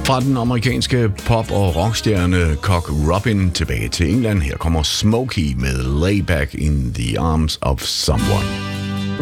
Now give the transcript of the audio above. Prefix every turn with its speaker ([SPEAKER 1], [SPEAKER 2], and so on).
[SPEAKER 1] Fra den amerikanske pop- og rockstjerne Cock Robin tilbage til England. Her kommer Smokey med Lay Back in the Arms of Someone.